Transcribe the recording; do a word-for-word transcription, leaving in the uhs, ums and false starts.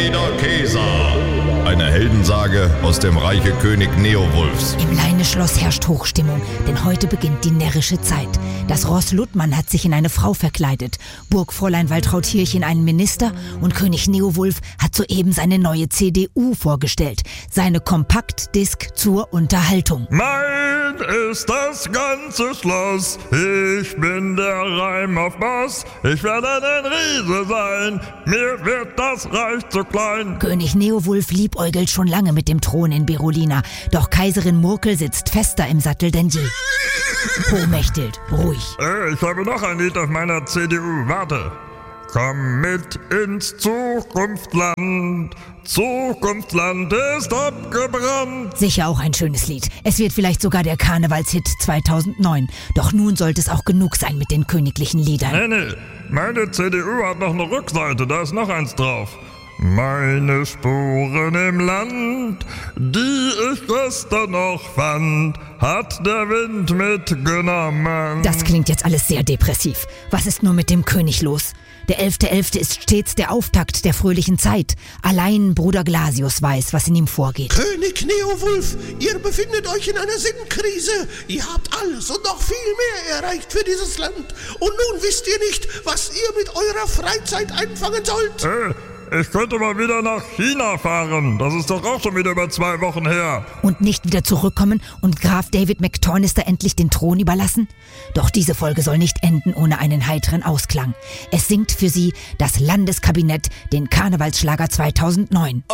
Kesa. Eine Heldensage aus dem Reiche König Neowulfs. Im Leineschloss herrscht Hochstimmung, denn heute beginnt die närrische Zeit. Das Ross Luttmann hat sich in eine Frau verkleidet, Burgfräulein Waltraud-Hirch in einen Minister und König Neowulf hat soeben seine neue C D U vorgestellt. Seine Kompaktdisk zur Unterhaltung. Mein ist das ganze Schloss, ich bin der Reim auf Boss, ich werde ein Riese sein, mir wird das Reich zu klein. König Neowulf liebäugelt schon lange mit dem Thron in Berolina, doch Kaiserin Murkel sitzt fester im Sattel denn je. Hohmächtelt, ruhig. Äh, ich habe noch ein Lied auf meiner C D U, warte. Komm mit ins Zukunftsland, Zukunftsland ist abgebrannt. Sicher auch ein schönes Lied. Es wird vielleicht sogar der Karnevalshit zweitausendneun. Doch nun sollte es auch genug sein mit den königlichen Liedern. Nee, nee, meine C D U hat noch eine Rückseite, da ist noch eins drauf. Meine Spuren im Land, die ich gestern noch fand, hat der Wind mitgenommen. Das klingt jetzt alles sehr depressiv. Was ist nur mit dem König los? Der elfte elfte ist stets der Auftakt der fröhlichen Zeit. Allein Bruder Glasius weiß, was in ihm vorgeht. König Neowulf, ihr befindet euch in einer Sinnkrise. Ihr habt alles und noch viel mehr erreicht für dieses Land. Und nun wisst ihr nicht, was ihr mit eurer Freizeit einfangen sollt. Äh. Ich könnte mal wieder nach China fahren. Das ist doch auch schon wieder über zwei Wochen her. Und nicht wieder zurückkommen und Graf David McTornister endlich den Thron überlassen? Doch diese Folge soll nicht enden ohne einen heiteren Ausklang. Es singt für Sie das Landeskabinett den Karnevalsschlager zweitausendneun.